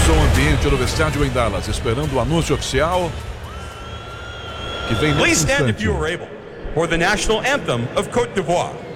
o ambiente do estádio em Dallas, esperando o anúncio oficial que vem nesse Please stand if instante. you are able for the national anthem of Côte d'Ivoire.